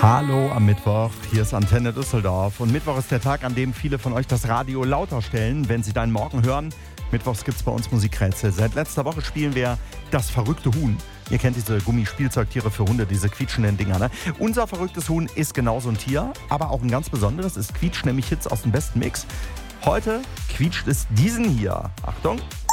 Hallo am Mittwoch, hier ist Antenne Düsseldorf und Mittwoch ist der Tag, an dem viele von euch das Radio lauter stellen, wenn sie deinen Morgen hören. Mittwochs gibt es bei uns Musikrätsel. Seit letzter Woche spielen wir das verrückte Huhn. Ihr kennt diese Gummispielzeugtiere für Hunde, diese quietschenden Dinger, ne? Unser verrücktes Huhn ist genauso ein Tier, aber auch ein ganz besonderes. Es quietscht nämlich Hits aus dem besten Mix. Heute quietscht es diesen hier. Achtung!